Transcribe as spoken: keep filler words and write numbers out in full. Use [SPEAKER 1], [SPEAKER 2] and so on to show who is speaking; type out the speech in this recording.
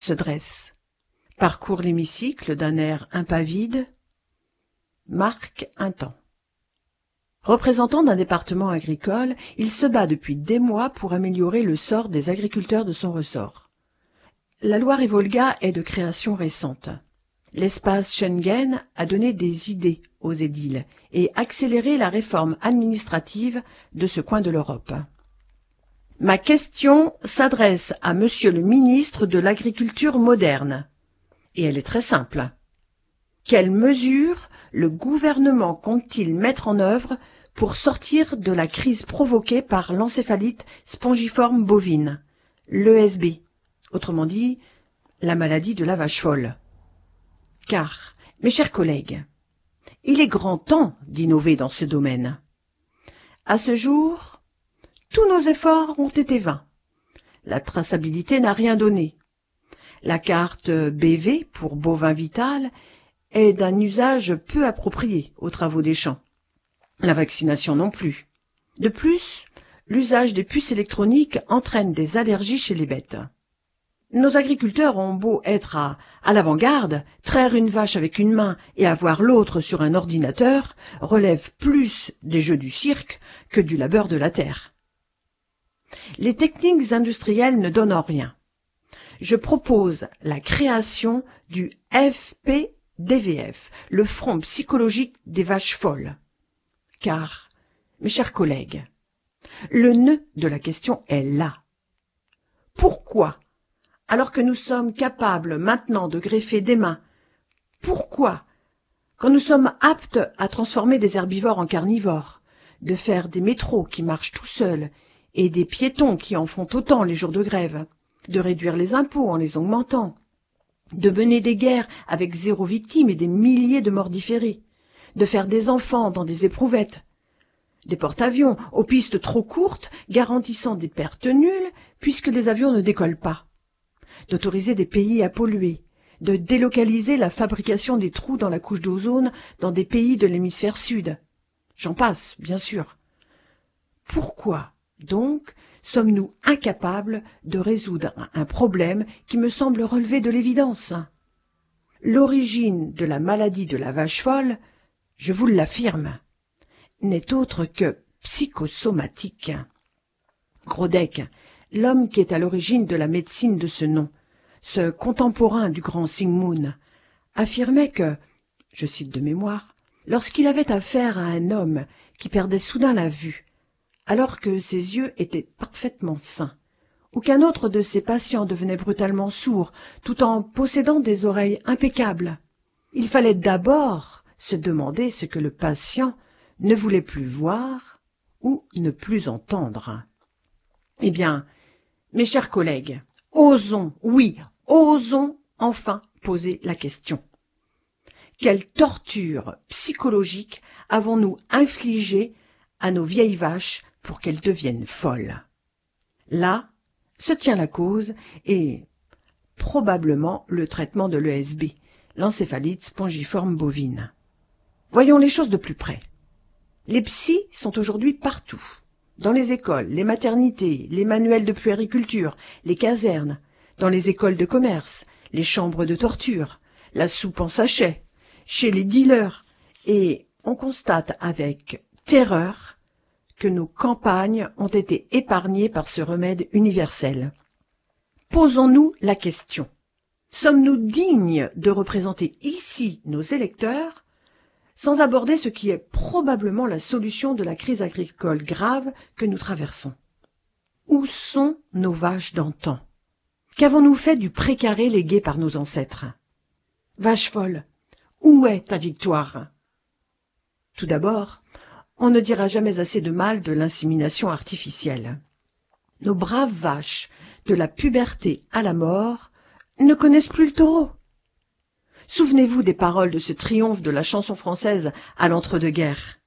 [SPEAKER 1] se dresse, parcourt l'hémicycle d'un air impavide, marque un temps. Représentant d'un département agricole, il se bat depuis des mois pour améliorer le sort des agriculteurs de son ressort. La loi Revolga est de création récente. L'espace Schengen a donné des idées aux édiles et accéléré la réforme administrative de ce coin de l'Europe. Ma question s'adresse à Monsieur le ministre de l'Agriculture moderne, et elle est très simple. Quelles mesures le gouvernement compte-t-il mettre en œuvre pour sortir de la crise provoquée par l'encéphalite spongiforme bovine, l'E S B, autrement dit, la maladie de la vache folle? Car, mes chers collègues, il est grand temps d'innover dans ce domaine. À ce jour, tous nos efforts ont été vains. La traçabilité n'a rien donné. La carte B V pour bovin vital est d'un usage peu approprié aux travaux des champs. La vaccination non plus. De plus, l'usage des puces électroniques entraîne des allergies chez les bêtes. Nos agriculteurs ont beau être à, à l'avant-garde, traire une vache avec une main et avoir l'autre sur un ordinateur relève plus des jeux du cirque que du labeur de la terre. Les techniques industrielles ne donnent rien. Je propose la création du F P D V F, le front psychologique des vaches folles. Car, mes chers collègues, le nœud de la question est là. Pourquoi, alors que nous sommes capables maintenant de greffer des mains, pourquoi, quand nous sommes aptes à transformer des herbivores en carnivores, de faire des métros qui marchent tout seuls et des piétons qui en font autant les jours de grève, de réduire les impôts en les augmentant, de mener des guerres avec zéro victime et des milliers de morts différés, de faire des enfants dans des éprouvettes, des porte-avions aux pistes trop courtes garantissant des pertes nulles puisque les avions ne décollent pas, d'autoriser des pays à polluer, de délocaliser la fabrication des trous dans la couche d'ozone dans des pays de l'hémisphère sud. J'en passe, bien sûr. Pourquoi, donc, sommes-nous incapables de résoudre un problème qui me semble relever de l'évidence? L'origine de la maladie de la vache folle, je vous l'affirme, n'est autre que psychosomatique. Grodek, l'homme qui est à l'origine de la médecine de ce nom, ce contemporain du grand Sigmund, affirmait que, je cite de mémoire, lorsqu'il avait affaire à un homme qui perdait soudain la vue, alors que ses yeux étaient parfaitement sains, ou qu'un autre de ses patients devenait brutalement sourd tout en possédant des oreilles impeccables, il fallait d'abord se demander ce que le patient ne voulait plus voir ou ne plus entendre. Eh bien, mes chers collègues, osons, oui, osons enfin poser la question. Quelle torture psychologique avons-nous infligée à nos vieilles vaches pour qu'elles deviennent folles? Là se tient la cause et probablement le traitement de l'E S B, l'encéphalite spongiforme bovine. Voyons les choses de plus près. Les psys sont aujourd'hui partout. Dans les écoles, les maternités, les manuels de puériculture, les casernes, dans les écoles de commerce, les chambres de torture, la soupe en sachet, chez les dealers, et on constate avec terreur que nos campagnes ont été épargnées par ce remède universel. Posons-nous la question. Sommes-nous dignes de représenter ici nos électeurs sans aborder ce qui est probablement la solution de la crise agricole grave que nous traversons? Où sont nos vaches d'antan? Qu'avons-nous fait du précaré légué par nos ancêtres? Vache folle, où est ta victoire? Tout d'abord, on ne dira jamais assez de mal de l'insémination artificielle. Nos braves vaches, de la puberté à la mort, ne connaissent plus le taureau. Souvenez-vous des paroles de ce triomphe de la chanson française à l'entre-deux-guerres.